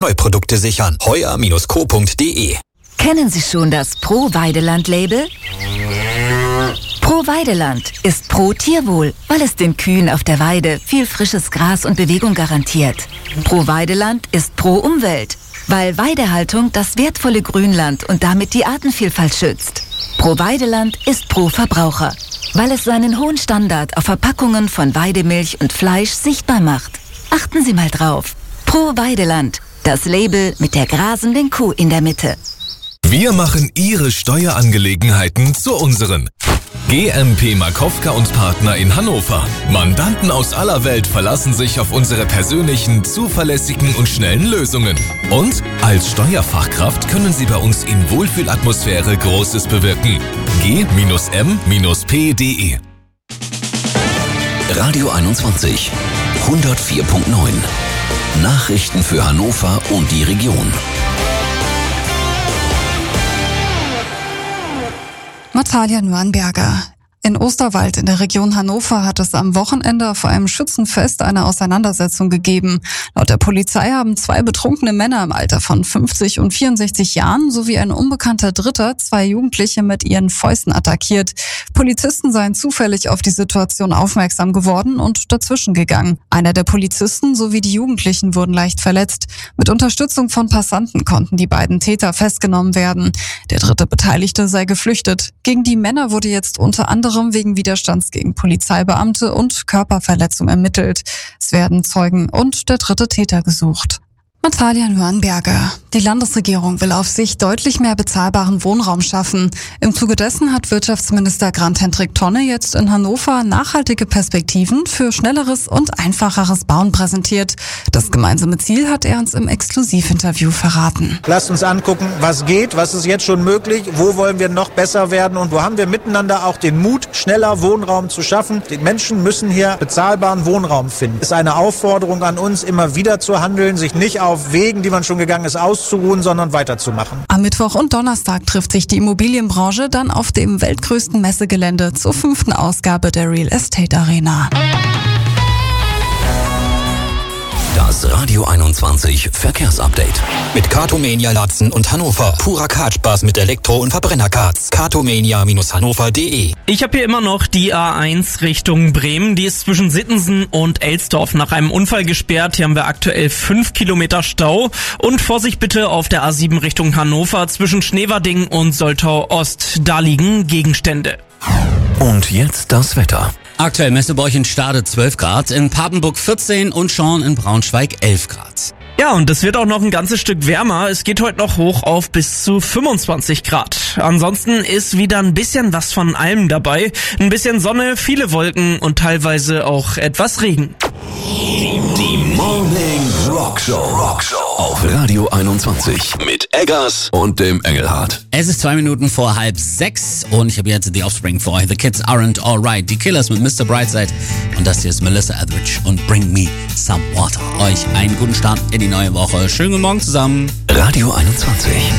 Streuprodukte sichern. heuer-co.de. Kennen Sie schon das Pro-Weideland-Label? Pro-Weideland ist pro Tierwohl, weil es den Kühen auf der Weide viel frisches Gras und Bewegung garantiert. Pro-Weideland ist pro Umwelt, weil Weidehaltung das wertvolle Grünland und damit die Artenvielfalt schützt. Pro-Weideland ist pro Verbraucher, weil es seinen hohen Standard auf Verpackungen von Weidemilch und Fleisch sichtbar macht. Achten Sie mal drauf. Pro-Weideland, das Label mit der grasenden Kuh in der Mitte. Wir machen Ihre Steuerangelegenheiten zu unseren. GMP Markowka und Partner in Hannover. Mandanten aus aller Welt verlassen sich auf unsere persönlichen, zuverlässigen und schnellen Lösungen. Und als Steuerfachkraft können Sie bei uns in Wohlfühlatmosphäre Großes bewirken. g-m-p.de Radio 21 104.9 Nachrichten für Hannover und die Region. Natalia Nürnberger. In Osterwald in der Region Hannover hat es am Wochenende vor einem Schützenfest eine Auseinandersetzung gegeben. Laut der Polizei haben 2 betrunkene Männer im Alter von 50 und 64 Jahren sowie ein unbekannter Dritter 2 Jugendliche mit ihren Fäusten attackiert. Polizisten seien zufällig auf die Situation aufmerksam geworden und dazwischen gegangen. Einer der Polizisten sowie die Jugendlichen wurden leicht verletzt. Mit Unterstützung von Passanten konnten die beiden Täter festgenommen werden. Der dritte Beteiligte sei geflüchtet. Gegen die Männer wurde jetzt unter anderem wegen Widerstands gegen Polizeibeamte und Körperverletzung ermittelt. Es werden Zeugen und der dritte Täter gesucht. Natalia Nürnberger. Die Landesregierung will auf Sicht deutlich mehr bezahlbaren Wohnraum schaffen. Im Zuge dessen hat Wirtschaftsminister Grant-Hendrik Tonne jetzt in Hannover nachhaltige Perspektiven für schnelleres und einfacheres Bauen präsentiert. Das gemeinsame Ziel hat er uns im Exklusivinterview verraten. Lasst uns angucken, was geht, was ist jetzt schon möglich, wo wollen wir noch besser werden und wo haben wir miteinander auch den Mut, schneller Wohnraum zu schaffen. Die Menschen müssen hier bezahlbaren Wohnraum finden. Es ist eine Aufforderung an uns, immer wieder zu handeln, sich nicht auf Wegen, die man schon gegangen ist, auszuruhen, sondern weiterzumachen. Am Mittwoch und Donnerstag trifft sich die Immobilienbranche dann auf dem weltgrößten Messegelände zur 5. Ausgabe der Real Estate Arena. Das Radio 21 Verkehrsupdate. Mit Cartomania Latzen und Hannover. Purer Kartspaß mit Elektro- und Verbrennerkarts. Cartomania-hannover.de. Ich habe hier immer noch die A1 Richtung Bremen. Die ist zwischen Sittensen und Elsdorf nach einem Unfall gesperrt. Hier haben wir aktuell 5 Kilometer Stau. Und Vorsicht bitte auf der A7 Richtung Hannover zwischen Schneverding und Soltau Ost. Da liegen Gegenstände. Und jetzt das Wetter. Aktuell Messebauch in Stade 12 Grad, in Papenburg 14 und Schorn in Braunschweig 11 Grad. Ja, und es wird auch noch ein ganzes Stück wärmer. Es geht heute noch hoch auf bis zu 25 Grad. Ansonsten ist wieder ein bisschen was von allem dabei. Ein bisschen Sonne, viele Wolken und teilweise auch etwas Regen. Die Morning Rockshow auf Radio 21 mit Eggers und dem Engelhardt. Es ist 2 Minuten vor 5:30 und ich habe jetzt The Offspring für euch. The Kids Aren't Alright. Die Killers mit Mr. Brightside. Und das hier ist Melissa Etheridge und Bring Me Some Water. Euch einen guten Start in die neue Woche. Schönen guten Morgen zusammen. Radio 21.